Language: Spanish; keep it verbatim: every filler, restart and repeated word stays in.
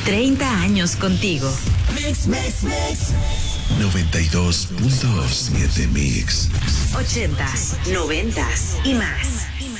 treinta años contigo. Mix, mix, mix. noventa y dos punto siete Mix. ochentas, noventas y más.